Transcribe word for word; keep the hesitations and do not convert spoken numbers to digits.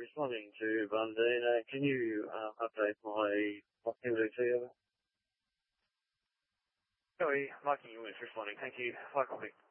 responding to Bundina. Can you uh, update my activity of it? Sorry, Mikey was responding. Thank you. Hi, copy.